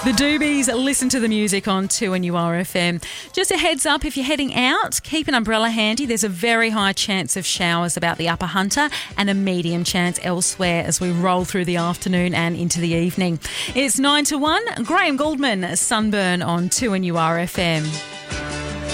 The Doobies, listen to the music on 2NURFM. Just a heads up, if you're heading out, keep an umbrella handy. There's a very high chance of showers about the Upper Hunter and a medium chance elsewhere as we roll through the afternoon and into the evening. It's 9 to 1. Graham Gouldman, Sunburn on 2NURFM.